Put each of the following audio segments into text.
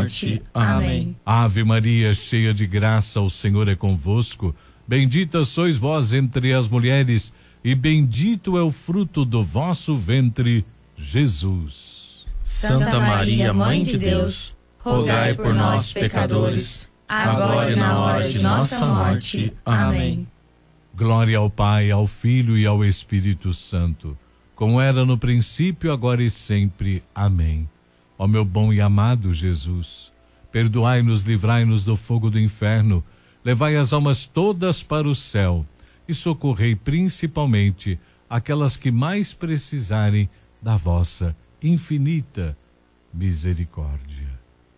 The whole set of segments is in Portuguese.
morte. Amém. Ave Maria, cheia de graça, o Senhor é convosco. Bendita sois vós entre as mulheres, e bendito é o fruto do vosso ventre, Jesus. Santa Maria, Mãe de Deus, rogai por nós, pecadores, agora e na hora de nossa morte. Amém. Glória ao Pai, ao Filho e ao Espírito Santo, como era no princípio, agora e sempre. Amém. Ó meu bom e amado Jesus, perdoai-nos, livrai-nos do fogo do inferno, levai as almas todas para o céu e socorrei principalmente aquelas que mais precisarem da vossa infinita misericórdia.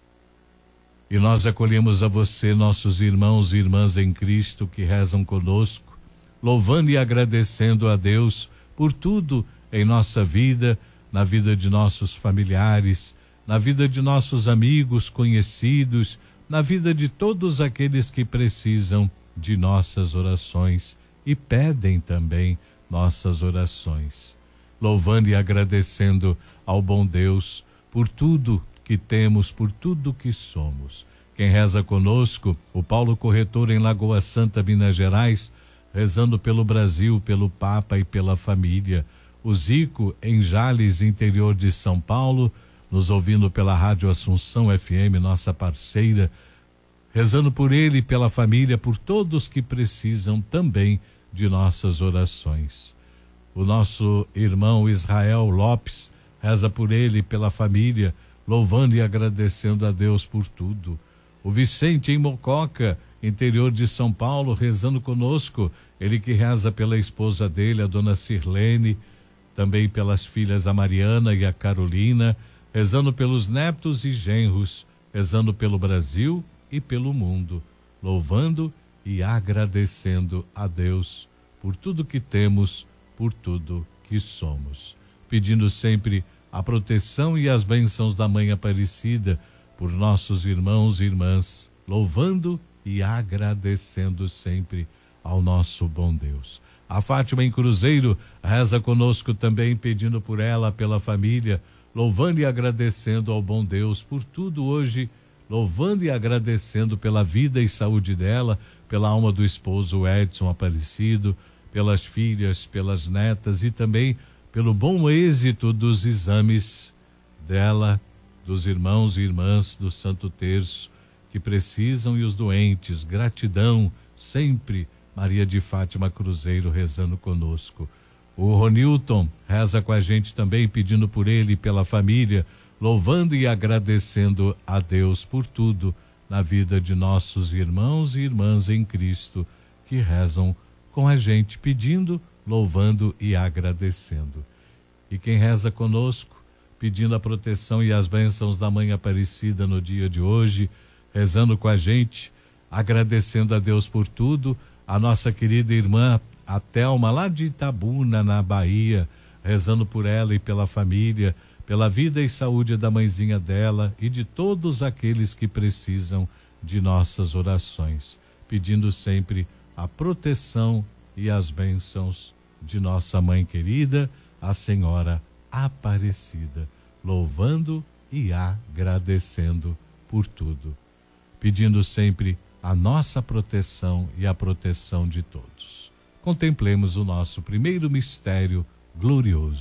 E nós acolhemos a você, nossos irmãos e irmãs em Cristo que rezam conosco, louvando e agradecendo a Deus por tudo em nossa vida, na vida de nossos familiares, na vida de nossos amigos, conhecidos, na vida de todos aqueles que precisam de nossas orações e pedem também nossas orações. Louvando e agradecendo ao bom Deus por tudo que temos, por tudo que somos. Quem reza conosco, o Paulo Corretor em Lagoa Santa, Minas Gerais, rezando pelo Brasil, pelo Papa e pela família. O Zico em Jales, interior de São Paulo, nos ouvindo pela Rádio Assunção FM, nossa parceira, rezando por ele e pela família, por todos que precisam também de nossas orações. O nosso irmão Israel Lopes reza por ele e pela família, louvando e agradecendo a Deus por tudo. O Vicente em Mococa, interior de São Paulo, rezando conosco, ele que reza pela esposa dele, a dona Sirlene, também pelas filhas a Mariana e a Carolina, rezando pelos netos e genros, rezando pelo Brasil e pelo mundo, louvando e agradecendo a Deus por tudo que temos, por tudo que somos, pedindo sempre a proteção e as bênçãos da Mãe Aparecida por nossos irmãos e irmãs, louvando e agradecendo sempre ao nosso bom Deus. A Fátima em Cruzeiro reza conosco também, pedindo por ela, pela família, louvando e agradecendo ao bom Deus por tudo hoje, louvando e agradecendo pela vida e saúde dela, pela alma do esposo Edson Aparecido, pelas filhas, pelas netas e também pelo bom êxito dos exames dela, dos irmãos e irmãs do Santo Terço que precisam e os doentes. Gratidão sempre. Maria de Fátima Cruzeiro rezando conosco. O Ronilton reza com a gente também, pedindo por ele e pela família, louvando e agradecendo a Deus por tudo na vida de nossos irmãos e irmãs em Cristo que rezam com a gente, pedindo, louvando e agradecendo. E quem reza conosco, pedindo a proteção e as bênçãos da Mãe Aparecida no dia de hoje, rezando com a gente, agradecendo a Deus por tudo, a nossa querida irmã, a Thelma, lá de Itabuna, na Bahia, rezando por ela e pela família, pela vida e saúde da mãezinha dela e de todos aqueles que precisam de nossas orações, pedindo sempre a proteção e as bênçãos de nossa mãe querida, a Senhora Aparecida, louvando e agradecendo por tudo, pedindo sempre a nossa proteção e a proteção de todos. Contemplemos o nosso primeiro mistério glorioso.